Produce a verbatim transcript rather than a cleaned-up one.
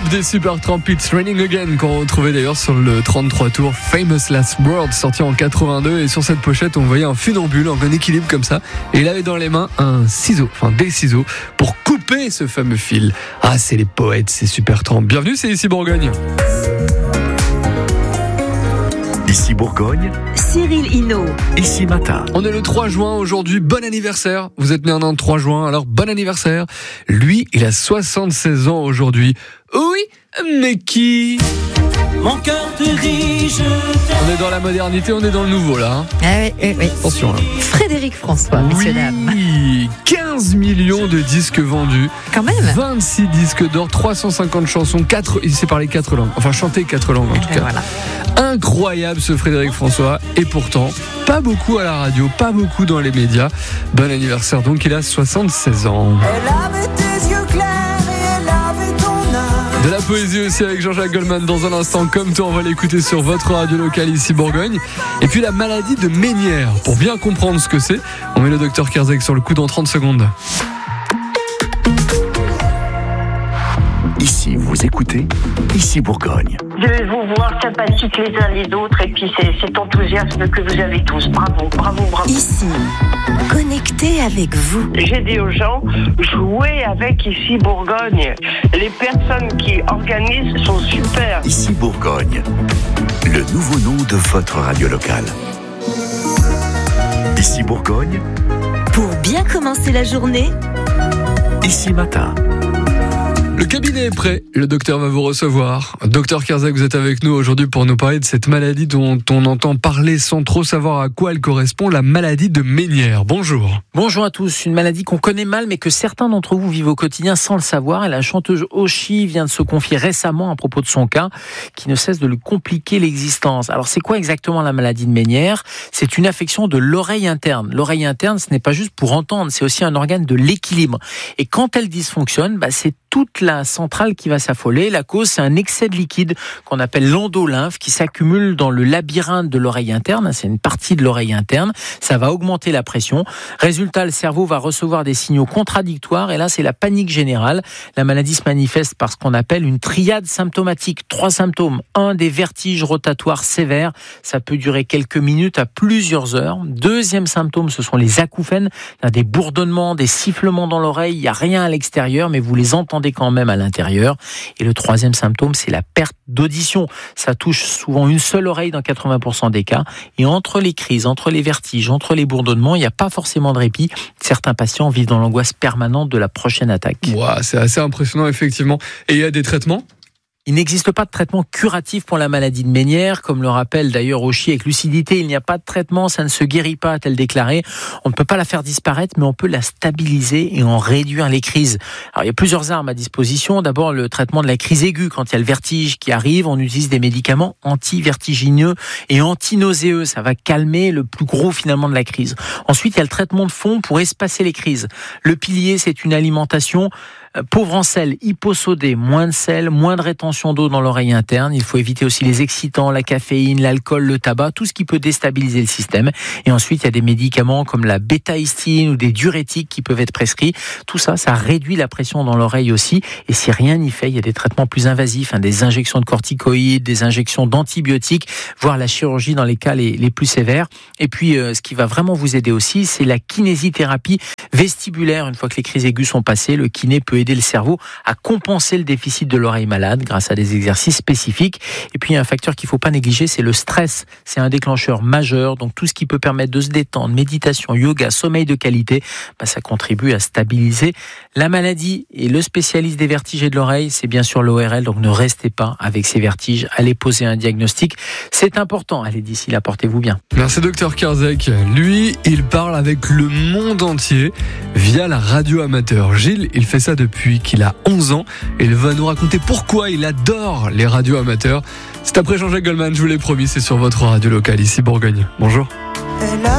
des Supertramp, It's Raining Again, qu'on retrouvait d'ailleurs sur le trente-trois tours Famous Last Word, sorti en quatre-vingt-deux. Et sur cette pochette, on voyait un funambule en bon équilibre comme ça. Et il avait dans les mains un ciseau, enfin des ciseaux, pour couper ce fameux fil. Ah, c'est les poètes, c'est Supertramp. Bienvenue, c'est Ici Bourgogne. Ici Bourgogne, Cyril Hinault. Ici Matin. On est le trois juin aujourd'hui, bon anniversaire. Vous êtes né un trois juin, alors bon anniversaire. Lui, il a soixante-seize ans aujourd'hui. Oui, mais qui ? Mon cœur te dit je t'aime. On est dans la modernité, on est dans le nouveau là. Hein. Ah oui, oui, oui. Attention. Hein. Frédéric François, messieurs, dames. Oui, quinze millions de disques vendus. Quand même. vingt-six disques d'or, trois cent cinquante chansons, quatre, il sait parler quatre langues. Enfin, chanter quatre langues en tout Et cas. voilà. Incroyable ce Frédéric François. Et pourtant, pas beaucoup à la radio, pas beaucoup dans les médias. Bon anniversaire donc, il a soixante-seize ans. Elle avait tes yeux clairs et elle avait ton âme. De la poésie aussi avec Jean-Jacques Goldman dans un instant. Comme toi, on va l'écouter sur votre radio locale ici Bourgogne. Et puis la maladie de Ménière. Pour bien comprendre ce que c'est, on met le docteur Kerzek sur le coup dans trente secondes. Ici vous écoutez, Ici Bourgogne. De vous voir sympathiques les uns les autres et puis c'est cet enthousiasme que vous avez tous. Bravo, bravo, bravo. Ici, connecté avec vous. J'ai dit aux gens, jouez avec Ici Bourgogne. Les personnes qui organisent sont super. Ici Bourgogne, le nouveau nom de votre radio locale. Ici Bourgogne, Pour bien commencer la journée, Ici Matin. Le cabinet est prêt, le docteur va vous recevoir. Docteur Kerzek, vous êtes avec nous aujourd'hui pour nous parler de cette maladie dont on entend parler sans trop savoir à quoi elle correspond, la maladie de Ménière. Bonjour. Bonjour à tous, une maladie qu'on connaît mal mais que certains d'entre vous vivent au quotidien sans le savoir. Et la chanteuse Oshi vient de se confier récemment à propos de son cas qui ne cesse de lui compliquer l'existence. Alors c'est quoi exactement la maladie de Ménière ? C'est une affection de l'oreille interne. L'oreille interne, ce n'est pas juste pour entendre, c'est aussi un organe de l'équilibre. Et quand elle dysfonctionne, bah, c'est toute la centrale qui va s'affoler. La cause, c'est un excès de liquide qu'on appelle l'endolymphe qui s'accumule dans le labyrinthe de l'oreille interne. C'est une partie de l'oreille interne. Ça va augmenter la pression. Résultat, le cerveau va recevoir des signaux contradictoires et là, c'est la panique générale. La maladie se manifeste par ce qu'on appelle une triade symptomatique. Trois symptômes. Un, des vertiges rotatoires sévères. Ça peut durer quelques minutes à plusieurs heures. Deuxième symptôme, ce sont les acouphènes. Il y a des bourdonnements, des sifflements dans l'oreille. Il n'y a rien à l'extérieur, mais vous les entendez quand même à l'intérieur. Et le troisième symptôme, c'est la perte d'audition. Ça touche souvent une seule oreille dans quatre-vingts pour cent des cas. Et entre les crises, entre les vertiges, entre les bourdonnements, il n'y a pas forcément de répit. Certains patients vivent dans l'angoisse permanente de la prochaine attaque. Wow, c'est assez impressionnant effectivement. Et il y a des traitements ? Il n'existe pas de traitement curatif pour la maladie de Ménière, comme le rappelle d'ailleurs Oshi avec lucidité. Il n'y a pas de traitement, ça ne se guérit pas, a-t-elle déclaré. On ne peut pas la faire disparaître, mais on peut la stabiliser et en réduire les crises. Alors il y a plusieurs armes à disposition. D'abord le traitement de la crise aiguë. Quand il y a le vertige qui arrive, on utilise des médicaments anti-vertigineux et anti-nauséeux. Ça va calmer le plus gros finalement de la crise. Ensuite il y a le traitement de fond pour espacer les crises. Le pilier, c'est une alimentation pauvre en sel, hyposodée, moins de sel, moins de rétention d'eau dans l'oreille interne. Il faut éviter aussi les excitants, la caféine, l'alcool, le tabac, tout ce qui peut déstabiliser le système. Et ensuite, il y a des médicaments comme la bétaïstine ou des diurétiques qui peuvent être prescrits. Tout ça, ça réduit la pression dans l'oreille aussi. Et si rien n'y fait, il y a des traitements plus invasifs, hein, des injections de corticoïdes, des injections d'antibiotiques, voire la chirurgie dans les cas les, les plus sévères. Et puis, euh, ce qui va vraiment vous aider aussi, c'est la kinésithérapie vestibulaire. Une fois que les crises aiguës sont passées, le kiné peut aider le cerveau à compenser le déficit de l'oreille malade grâce à des exercices spécifiques. Et puis, il y a un facteur qu'il ne faut pas négliger, c'est le stress. C'est un déclencheur majeur. Donc, tout ce qui peut permettre de se détendre, méditation, yoga, sommeil de qualité, bah, ça contribue à stabiliser la maladie. Et le spécialiste des vertiges et de l'oreille, c'est bien sûr l'O R L. Donc, ne restez pas avec ces vertiges. Allez poser un diagnostic. C'est important. Allez, d'ici là, portez-vous bien. Merci, docteur Kerzek. Lui, il parle avec le monde entier via la radio amateur. Gilles, il fait ça depuis qu'il a onze ans et il va nous raconter pourquoi il adore les radios amateurs. C'est après Jean-Jacques Goldman, je vous l'ai promis, c'est sur votre radio locale ici Bourgogne. Bonjour.